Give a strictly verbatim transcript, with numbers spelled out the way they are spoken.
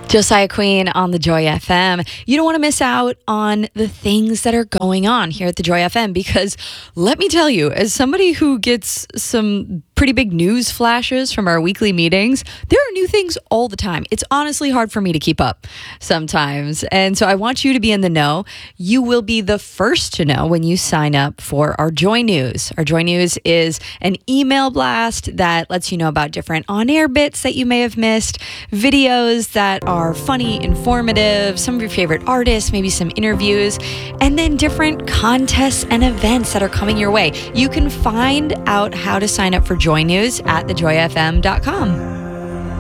Josiah Queen on the Joy F M. You don't want to miss out on the things that are going on here at the Joy F M because let me tell you, as somebody who gets some pretty big news flashes from our weekly meetings, there are new things all the time. It's honestly hard for me to keep up sometimes. And so I want you to be in the know. You will be the first to know when you sign up for our Joy News. Our Joy News is an email blast that lets you know about different on-air bits that you may have missed, videos that are funny, informative, some of your favorite artists, maybe some interviews, and then different contests and events that are coming your way. You can find out how to sign up for Joy News at the joy f m dot com.